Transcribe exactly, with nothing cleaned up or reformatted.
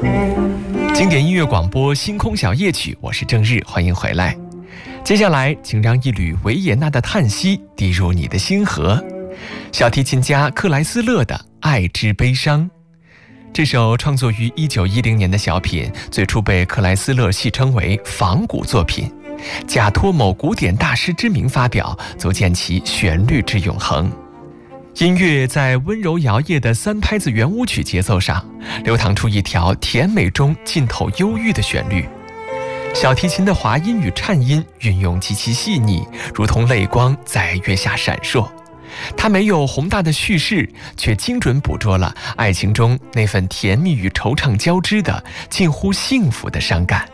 经典音乐广播《星空小夜曲》，我是郑日，欢迎回来。接下来，请让一缕维也纳的叹息滴入你的心河。小提琴家克莱斯勒的《爱之悲伤》，这首创作于一九一零年的小品，最初被克莱斯勒戏称为仿古作品，假托某古典大师之名发表，足见其旋律之永恒。音乐在温柔摇曳的三拍子圆舞曲节奏上，流淌出一条甜美中浸透忧郁的旋律。小提琴的滑音与颤音运用极其细腻，如同泪光在月下闪烁。它没有宏大的叙事，却精准捕捉了爱情中那份甜蜜与惆怅交织的近乎幸福的伤感。